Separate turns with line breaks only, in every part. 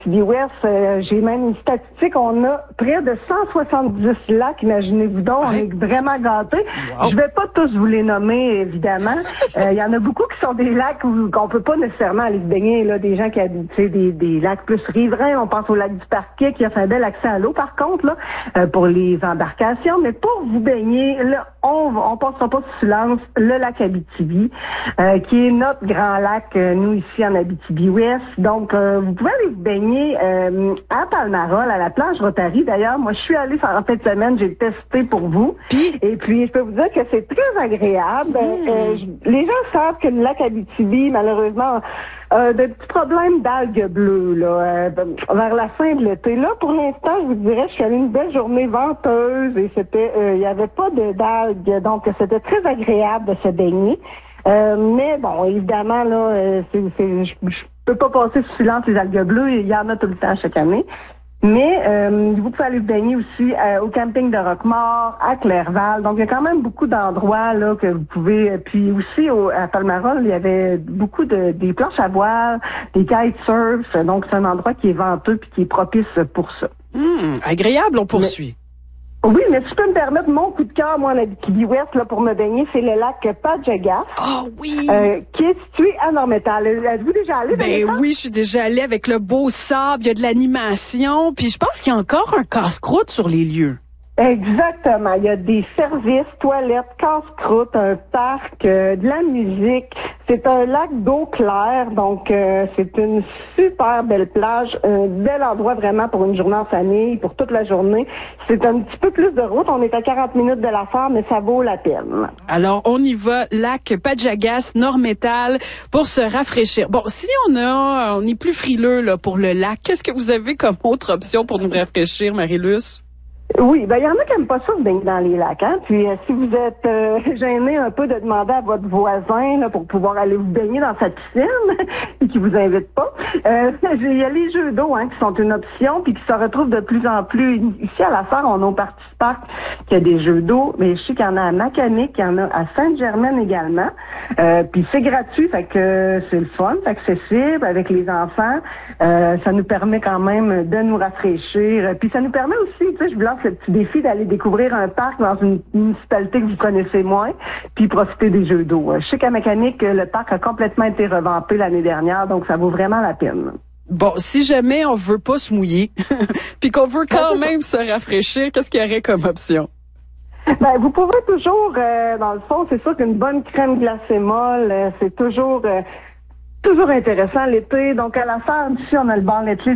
West, j'ai même une statistique, on a près de 170 lacs, imaginez-vous donc, on est vraiment gâtés. Wow. Je vais pas tous vous les nommer, évidemment. Il y en a beaucoup qui sont des lacs qu'on peut pas nécessairement aller se baigner, là, des gens qui habitent des lacs plus riverains, on pense au lac du Parquet qui a fait un bel accès à l'eau, par contre, là, pour les embarcations, mais pour vous baigner, là, on passera pas sous silence le lac Abitibi, qui est notre grand lac, nous ici en Abitibi-Ouest. Donc, vous pouvez aller vous baigner à Palmarol, à la plage Rotary. D'ailleurs, moi, je suis allée en fin de semaine, j'ai testé pour vous. Et puis, je peux vous dire que c'est très agréable. Les gens savent que le lac Abitibi, malheureusement, de petits problèmes d'algues bleues, là, vers la fin de l'été. Là, pour l'instant, je vous dirais, je suis allée une belle journée venteuse et c'était, il y avait pas d'algues, donc c'était très agréable de se baigner. Mais bon, évidemment, là, je peux pas passer sous silence les algues bleues, il y en a tout le temps chaque année. Mais vous pouvez aller vous baigner aussi au camping de Roquemort, à Clerval. Donc, il y a quand même beaucoup d'endroits là que vous pouvez. Puis aussi, à Palmarol, il y avait beaucoup des planches à voile, des kitesurfs. Donc, c'est un endroit qui est venteux puis qui est propice pour ça.
Agréable, on poursuit.
Oui, mais si je peux me permettre, mon coup de cœur, moi, en Abitibi-Ouest, là, pour me baigner, c'est le lac Padjagas.
Ah oui!
Qui est situé à Normétal. Êtes-vous déjà allé dans les
oui, je suis déjà allée avec le beau sable, il y a de l'animation, puis je pense qu'il y a encore un casse-croûte sur les lieux.
Exactement. Il y a des services, toilettes, casse-croûte, un parc, de la musique. C'est un lac d'eau claire, donc c'est une super belle plage, un bel endroit vraiment pour une journée en famille, pour toute la journée. C'est un petit peu plus de route, on est à 40 minutes de l'affaire, mais ça vaut la peine.
Alors, on y va, lac Padjagas, Normétal, pour se rafraîchir. Bon, si on est plus frileux là pour le lac, qu'est-ce que vous avez comme autre option pour nous rafraîchir, Marie-Luce?
Oui, il y en a qui n'aiment pas ça se baigner dans les lacs, hein. Puis si vous êtes gêné un peu de demander à votre voisin là, pour pouvoir aller vous baigner dans sa piscine et qui vous invite pas, il y a les jeux d'eau qui sont une option puis qui se retrouvent de plus en plus. Ici à la Sarre, on a au Parti Parc qu'il y a des jeux d'eau, mais je sais qu'il y en a à Macanic, il y en a à Sainte-Germaine également. Puis c'est gratuit, fait que c'est le fun, c'est accessible avec les enfants. Ça nous permet quand même de nous rafraîchir. Puis ça nous permet aussi, tu sais, je vous lance le petit défi d'aller découvrir un parc dans une municipalité que vous connaissez moins, puis profiter des jeux d'eau. Je sais qu'à Mécanique, le parc a complètement été revampé l'année dernière, donc ça vaut vraiment la peine.
Bon, si jamais on veut pas se mouiller, puis qu'on veut quand même se rafraîchir, qu'est-ce qu'il y aurait comme option?
Ben, vous pouvez toujours, dans le fond, c'est sûr qu'une bonne crème glacée molle, c'est toujours intéressant l'été. Donc, à la ferme, ici, on a le bar laitier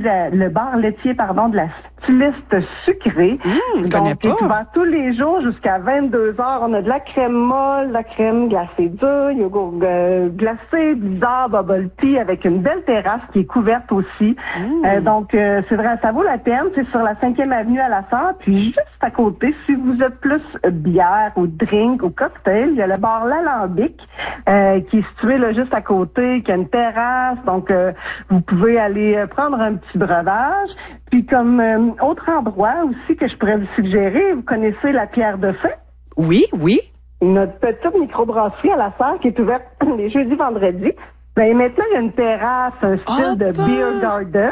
de la styliste sucrée. Donc, qui est ouvert tous les jours jusqu'à 22h. On a de la crème molle, de la crème glacée dure, yogourt glacé, bizarre, bubble tea avec une belle terrasse qui est couverte aussi. Donc, c'est vrai, ça vaut la peine. C'est sur la 5e avenue à la Sarre. Puis, juste à côté, si vous êtes plus bière ou drink ou cocktail, il y a le bar L'Alambic qui est situé là juste à côté, qui a une terrasse. Donc, vous pouvez aller prendre un petit breuvage. Puis comme autre endroit aussi que je pourrais vous suggérer, vous connaissez la Pierre de Feu?
Oui, oui.
Notre petite microbrasserie à la Sarre qui est ouverte les jeudis, vendredis. Ben maintenant, il y a une terrasse, un style de beer garden.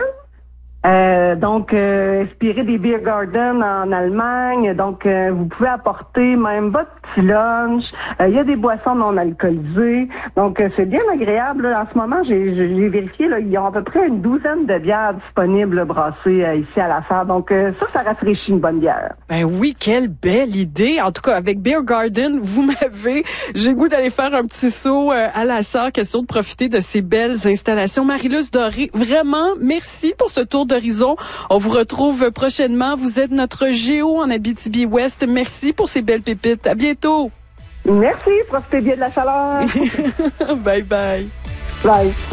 Donc, inspiré des beer gardens en Allemagne. Donc, vous pouvez apporter même votre petit lunch. Il y a des boissons non alcoolisées. Donc, c'est bien agréable. Là. En ce moment, j'ai vérifié, là, ils ont à peu près une douzaine de bières disponibles brassées ici à la Sarre. Donc, ça rafraîchit une bonne bière.
Ben oui, quelle belle idée. En tout cas, avec Beer Garden, j'ai le goût d'aller faire un petit saut à la Sarre, question de profiter de ces belles installations. Marie-Luce Doré, vraiment, merci pour ce tour d'horizon. On vous retrouve prochainement. Vous êtes notre géo en Abitibi-Ouest. Merci pour ces belles pépites. À bientôt.
Merci. Profitez bien de la chaleur.
Bye bye.
Bye.